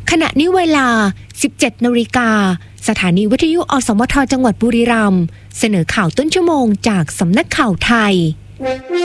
ขณะนี้เวลา 17 นาฬิกาสถานีวิทยุอสมทจังหวัดบุรีรัมย์เสนอข่าวต้นชั่วโมงจากสำนักข่าวไทย